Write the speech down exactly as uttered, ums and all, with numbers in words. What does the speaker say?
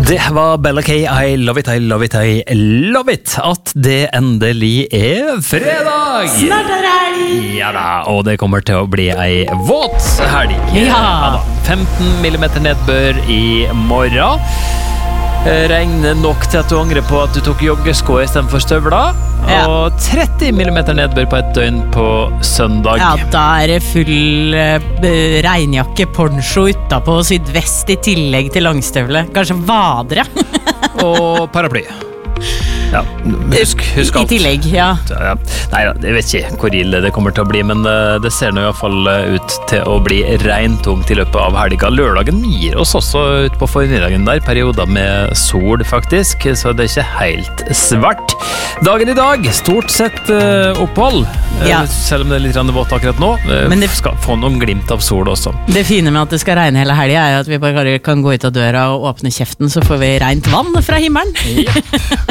Det var Bella K, I love it, I love it, I love it. At det endelig er fredag. Snart er det helg. Ja da, og det kommer til å bli ei våt helg. Ja. da. femten millimeter nedbør i morgen. Regner nok til at du angrer på at du tok joggesko i stedet for støvler. Ja. Og tretti millimeter nedbør på et døgn på søndag. Ja, da er det full uh, regnjakke, poncho utapå og sydd vest i tillegg til langstøvle. Kanskje vadere. Og paraply. Ja, husk, husk alt. I tillegg, ja. Ja, nei, jeg vet ikke hvor ille det kommer til å bli, men det ser nå i hvert fall ut til å bli regntungt i løpet av helga. Lørdagen gir oss også ut på formiddagen der, perioder med sol faktisk, så det er ikke helt svart. Dagen i dag, stort sett uh, opphold, Ja. uh, selv om det er litt vått akkurat nå. Uh, Men det- skal få noen glimt av sol også. Det fine med at det skal regne hele helgen er jo at vi bare kan gå ut av døra og åpne kjeften, så får vi rent vann fra himmelen.